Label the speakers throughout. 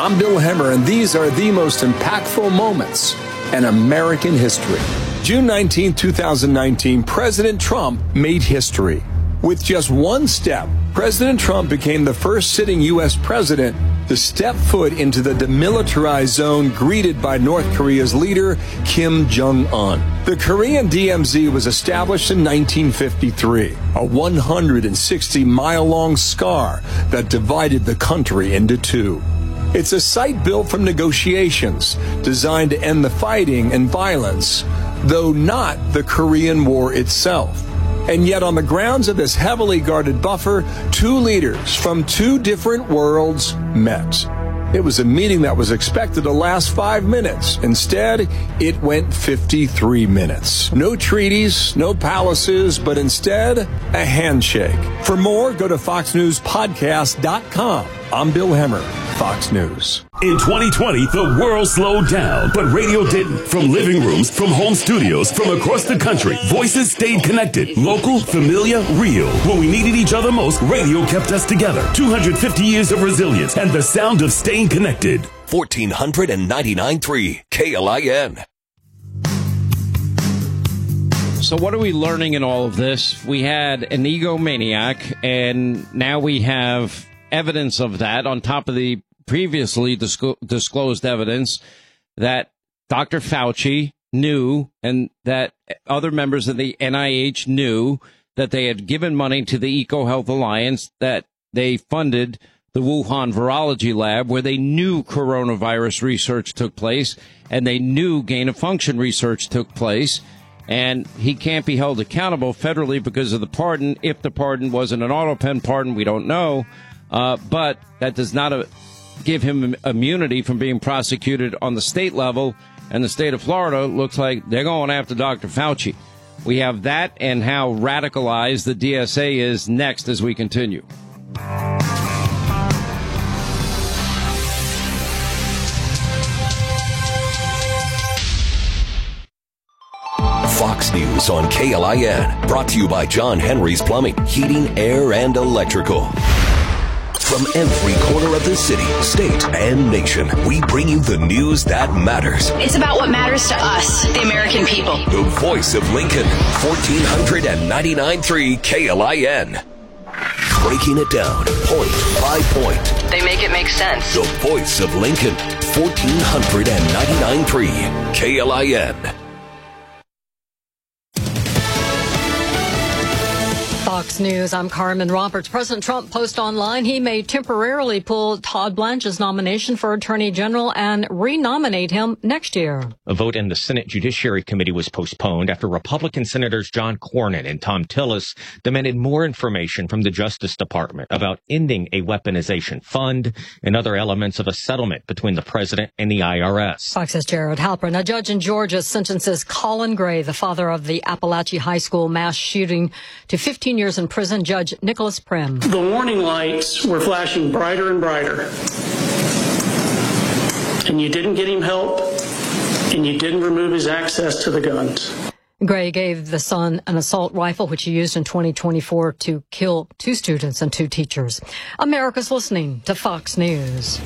Speaker 1: I'm Bill Hemmer, and these are the most impactful moments in American history. June 19, 2019, President Trump made history. With just one step, President Trump became the first sitting U.S. president to step foot into the demilitarized zone greeted by North Korea's leader, Kim Jong-un. The Korean DMZ was established in 1953, a 160-mile-long scar that divided the country into two. It's a site built from negotiations designed to end the fighting and violence, though not the Korean War itself. And yet on the grounds of this heavily guarded buffer, two leaders from two different worlds met. It was a meeting that was expected to last 5 minutes. Instead, it went 53 minutes. No treaties, no palaces, but instead, a handshake. For more, go to FoxNewsPodcast.com. I'm Bill Hemmer, Fox News.
Speaker 2: In 2020, the world slowed down, but radio didn't. From living rooms, from home studios, from across the country, voices stayed connected. Local, familiar, real. When we needed each other most, radio kept us together. 250 years of resilience and the sound of staying connected.
Speaker 3: 1499.3 KLIN.
Speaker 4: So what are we learning in all of this? We had an egomaniac, and now we have evidence of that on top of the previously disclosed evidence that Dr. Fauci knew and that other members of the NIH knew that they had given money to the EcoHealth Alliance, that they funded the Wuhan Virology Lab, where they knew coronavirus research took place and they knew gain-of-function research took place. And he can't be held accountable federally because of the pardon. If the pardon wasn't an auto pen pardon, we don't know. But that does not give him immunity from being prosecuted on the state level. And the state of Florida looks like they're going after Dr. Fauci. We have that and how radicalized the DSA is next as we continue.
Speaker 3: Fox News on KLIN. Brought to you by John Henry's Plumbing, Heating, Air, and Electrical. From every corner of the city, state, and nation, we bring you the news that matters.
Speaker 5: It's about what matters to us, the American people.
Speaker 3: The voice of Lincoln, 1499.3 KLIN. Breaking it down, point by point.
Speaker 5: They make it make sense.
Speaker 3: The voice of Lincoln, 1499.3 KLIN.
Speaker 6: Fox News, I'm Carmen Roberts. President Trump posted online he may temporarily pull Todd Blanche's nomination for Attorney General and renominate him next year.
Speaker 7: A vote in the Senate Judiciary Committee was postponed after Republican Senators John Cornyn and Tom Tillis demanded more information from the Justice Department about ending a weaponization fund and other elements of a settlement between the president and the IRS.
Speaker 6: Fox's Jared Halpern. A judge in Georgia sentences Colin Gray, the father of the Appalachia High School mass shooting, to 15 years in prison. Judge Nicholas Prim.
Speaker 8: The warning lights were flashing brighter and brighter. And you didn't get him help, and you didn't remove his access to the guns.
Speaker 6: Gray gave the son an assault rifle, which he used in 2024 to kill 2 students and 2 teachers. America's listening to Fox News.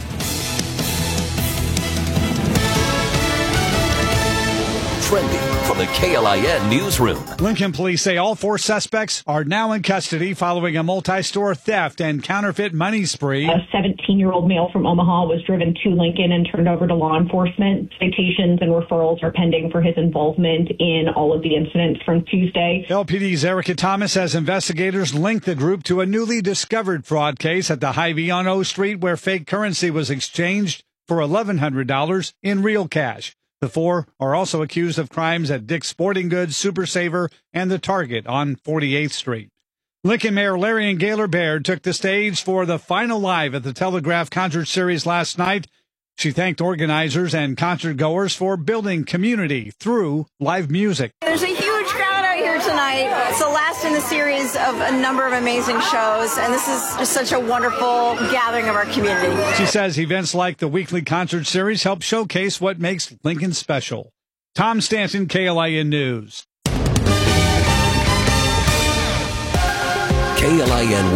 Speaker 3: Trending from the KLIN newsroom.
Speaker 9: Lincoln police say all 4 suspects are now in custody following a multi-store theft and counterfeit money spree.
Speaker 10: A 17-year-old male from Omaha was driven to Lincoln and turned over to law enforcement. Citations and referrals are pending for his involvement in all of the incidents from Tuesday.
Speaker 9: LPD's Erica Thomas says investigators linked the group to a newly discovered fraud case at the Hy-Vee on O Street where fake currency was exchanged for $1,100 in real cash. The 4 are also accused of crimes at Dick's Sporting Goods, Super Saver, and the Target on 48th Street. Lincoln Mayor Larry Gaylor Baird took the stage for the final live at the Telegraph concert series last night. She thanked organizers and concert goers for building community through live music.
Speaker 11: There's a huge crowd out here tonight. It's the last in the series of a number of amazing shows, and this is just such a wonderful gathering of our community.
Speaker 9: She says events like the weekly concert series help showcase what makes Lincoln special. Tom Stanton, KLIN News.
Speaker 3: KLIN